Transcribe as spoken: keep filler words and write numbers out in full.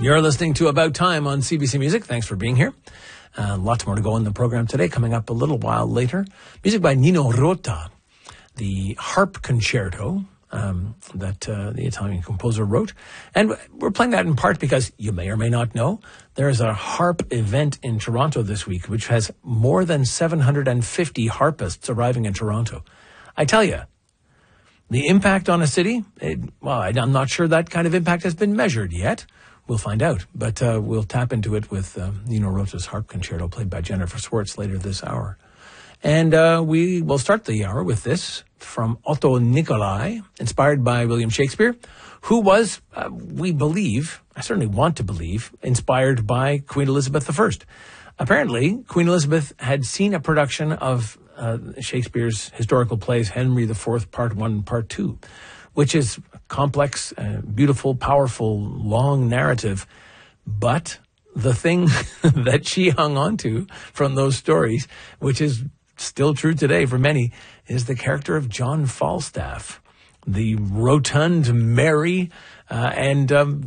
You're listening to About Time on C B C Music. Thanks for being here. Uh, lots more to go in the program today. Coming up a little while later, music by Nino Rota, the harp concerto um, that uh, the Italian composer wrote. And we're playing that in part because you may or may not know, there is a harp event in Toronto this week, which has more than seven hundred fifty harpists arriving in Toronto. I tell you, the impact on a city, it, well, I'm not sure that kind of impact has been measured yet. We'll find out, but uh, we'll tap into it with uh, Nino Rota's harp concerto played by Jennifer Swartz later this hour. And uh, we will start the hour with this from Otto Nicolai, inspired by William Shakespeare, who was, uh, we believe, I certainly want to believe, inspired by Queen Elizabeth the First. Apparently, Queen Elizabeth had seen a production of uh, Shakespeare's historical plays Henry the Fourth, Part One and Part Two, which is a complex, uh, beautiful, powerful, long narrative. But the thing that she hung on to from those stories, which is still true today for many, is the character of John Falstaff, the rotund, merry, uh, and um,